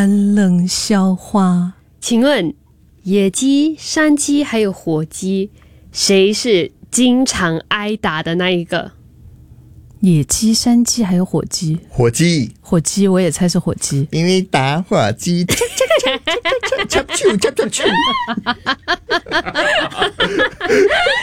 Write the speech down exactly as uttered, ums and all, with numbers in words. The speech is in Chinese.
冷笑话。 请问野鸡、山鸡还有火鸡，谁是经常挨打的那一个？ 野鸡、山鸡还有火鸡。 火鸡， 火鸡我也猜是火鸡， 因为打火机，插插插插插插